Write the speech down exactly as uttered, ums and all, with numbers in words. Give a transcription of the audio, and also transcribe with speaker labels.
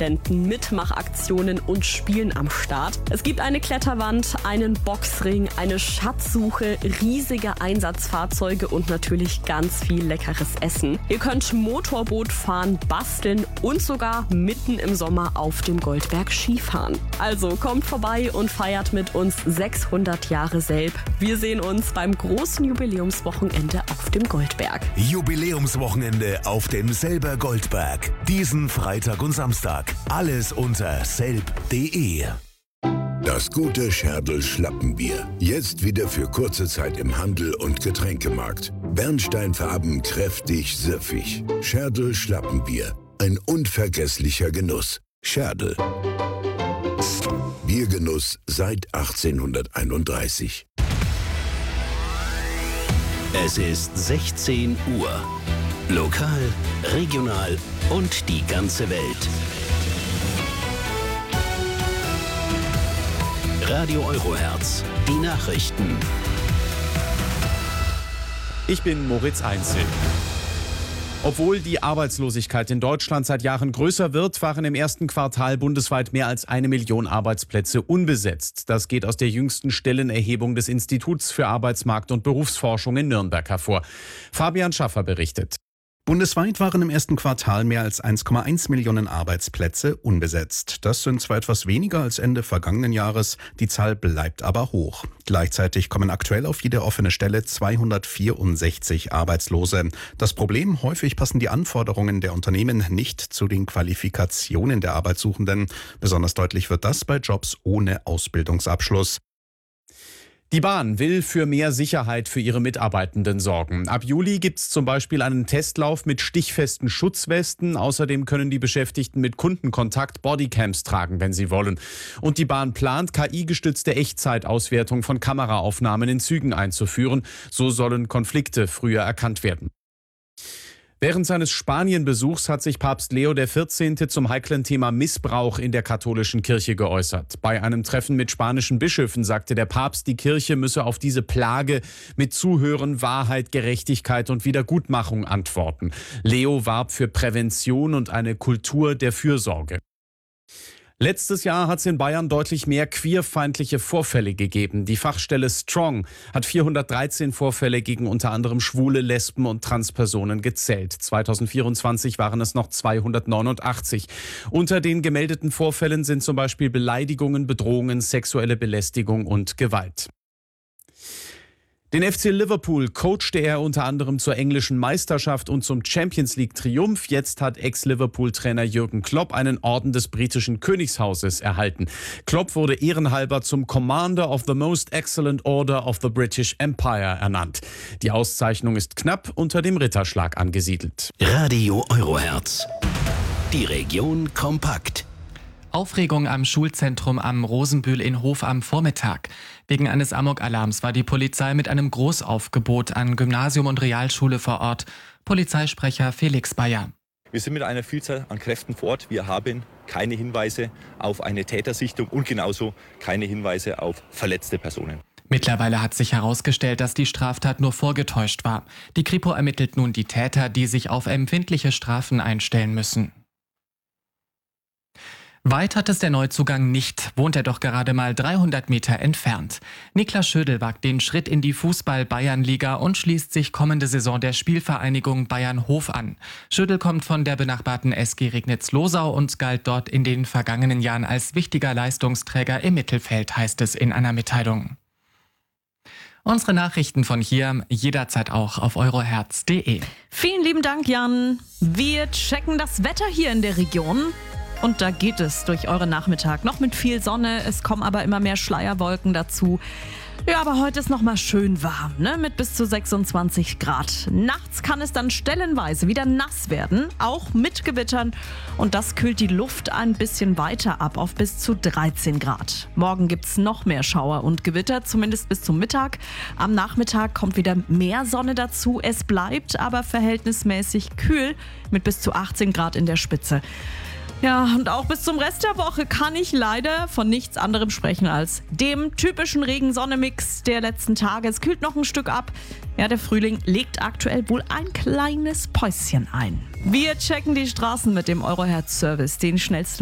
Speaker 1: Studenten, Mitmachaktionen und Spielen am Start. Es gibt eine Kletterwand, einen Boxring, eine Schatzsuche, riesige Einsatzfahrzeuge und natürlich ganz viel leckeres Essen. Ihr könnt Motorboot fahren, basteln und sogar mitten im Sommer auf dem Goldberg Skifahren. Also kommt vorbei und feiert mit uns sechshundert Jahre Selb. Wir sehen uns beim großen Jubiläumswochenende auf dem Goldberg.
Speaker 2: Jubiläumswochenende auf dem Selber Goldberg. Diesen Freitag und Samstag. Alles unter selb punkt de.
Speaker 3: Das gute Scherdl Schlappenbier. Jetzt wieder für kurze Zeit im Handel und Getränkemarkt. Bernsteinfarben, kräftig, süffig. Scherdl Schlappenbier. Ein unvergesslicher Genuss. Scherdl. Biergenuss seit achtzehnhunderteinunddreißig.
Speaker 4: Es ist sechzehn Uhr. Lokal, regional und die ganze Welt. Radio Eurohertz, die Nachrichten.
Speaker 5: Ich bin Moritz Einzel. Obwohl die Arbeitslosigkeit in Deutschland seit Jahren größer wird, waren im ersten Quartal bundesweit mehr als eine Million Arbeitsplätze unbesetzt. Das geht aus der jüngsten Stellenerhebung des Instituts für Arbeitsmarkt- und Berufsforschung in Nürnberg hervor. Fabian Schaffer berichtet.
Speaker 6: Bundesweit waren im ersten Quartal mehr als eins Komma eins Millionen Arbeitsplätze unbesetzt. Das sind zwar etwas weniger als Ende vergangenen Jahres, die Zahl bleibt aber hoch. Gleichzeitig kommen aktuell auf jede offene Stelle zweihundertvierundsechzig Arbeitslose. Das Problem: häufig passen die Anforderungen der Unternehmen nicht zu den Qualifikationen der Arbeitssuchenden. Besonders deutlich wird das bei Jobs ohne Ausbildungsabschluss.
Speaker 5: Die Bahn will für mehr Sicherheit für ihre Mitarbeitenden sorgen. Ab Juli gibt es zum Beispiel einen Testlauf mit stichfesten Schutzwesten. Außerdem können die Beschäftigten mit Kundenkontakt Bodycams tragen, wenn sie wollen. Und die Bahn plant, K I-gestützte Echtzeitauswertung von Kameraaufnahmen in Zügen einzuführen. So sollen Konflikte früher erkannt werden. Während seines Spanienbesuchs hat sich Papst Leo der vierzehnte zum heiklen Thema Missbrauch in der katholischen Kirche geäußert. Bei einem Treffen mit spanischen Bischöfen sagte der Papst, die Kirche müsse auf diese Plage mit Zuhören, Wahrheit, Gerechtigkeit und Wiedergutmachung antworten. Leo warb für Prävention und eine Kultur der Fürsorge. Letztes Jahr hat es in Bayern deutlich mehr queerfeindliche Vorfälle gegeben. Die Fachstelle Strong hat vierhundertdreizehn Vorfälle gegen unter anderem Schwule, Lesben und Transpersonen gezählt. zweitausendvierundzwanzig waren es noch zweihundertneunundachtzig. Unter den gemeldeten Vorfällen sind zum Beispiel Beleidigungen, Bedrohungen, sexuelle Belästigung und Gewalt. Den F C Liverpool coachte er unter anderem zur englischen Meisterschaft und zum Champions-League-Triumph. Jetzt hat Ex-Liverpool-Trainer Jürgen Klopp einen Orden des britischen Königshauses erhalten. Klopp wurde ehrenhalber zum Commander of the Most Excellent Order of the British Empire ernannt. Die Auszeichnung ist knapp unter dem Ritterschlag angesiedelt.
Speaker 4: Radio Eurohertz. Die Region kompakt.
Speaker 7: Aufregung am Schulzentrum am Rosenbühl in Hof am Vormittag. Wegen eines Amok-Alarms war die Polizei mit einem Großaufgebot an Gymnasium und Realschule vor Ort. Polizeisprecher Felix Bayer.
Speaker 8: Wir sind mit einer Vielzahl an Kräften vor Ort. Wir haben keine Hinweise auf eine Tätersichtung und genauso keine Hinweise auf verletzte Personen.
Speaker 7: Mittlerweile hat sich herausgestellt, dass die Straftat nur vorgetäuscht war. Die Kripo ermittelt nun die Täter, die sich auf empfindliche Strafen einstellen müssen. Weit hat es der Neuzugang nicht, wohnt er doch gerade mal dreihundert Meter entfernt. Niklas Schödel wagt den Schritt in die Fußball-Bayernliga und schließt sich kommende Saison der Spielvereinigung Bayern-Hof an. Schödel kommt von der benachbarten S G Regnitz-Losau und galt dort in den vergangenen Jahren als wichtiger Leistungsträger im Mittelfeld, heißt es in einer Mitteilung. Unsere Nachrichten von hier jederzeit auch auf eurohertz punkt de.
Speaker 9: Vielen lieben Dank, Jan. Wir checken das Wetter hier in der Region. Und da geht es durch euren Nachmittag noch mit viel Sonne. Es kommen aber immer mehr Schleierwolken dazu. Ja, aber heute ist noch mal schön warm, ne? Mit bis zu sechsundzwanzig Grad. Nachts kann es dann stellenweise wieder nass werden, auch mit Gewittern. Und das kühlt die Luft ein bisschen weiter ab auf bis zu dreizehn Grad. Morgen gibt's noch mehr Schauer und Gewitter, zumindest bis zum Mittag. Am Nachmittag kommt wieder mehr Sonne dazu. Es bleibt aber verhältnismäßig kühl mit bis zu achtzehn Grad in der Spitze. Ja, und auch bis zum Rest der Woche kann ich leider von nichts anderem sprechen als dem typischen Regen-Sonne-Mix der letzten Tage. Es kühlt noch ein Stück ab. Ja, der Frühling legt aktuell wohl ein kleines Päuschen ein. Wir checken die Straßen mit dem Eurohertz-Service, den schnellsten